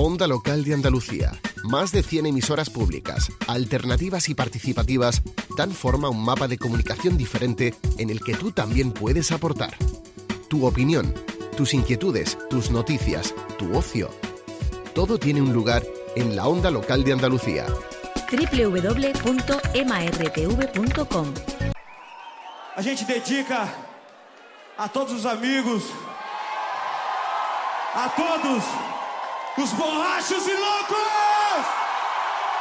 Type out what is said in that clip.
Onda Local de Andalucía. Más de 100 emisoras públicas, alternativas y participativas dan forma a un mapa de comunicación diferente en el que tú también puedes aportar. Tu opinión, tus inquietudes, tus noticias, tu ocio. Todo tiene un lugar en la Onda Local de Andalucía. www.martv.com. A gente dedica a todos os amigos, a todos os borrachos e loucos!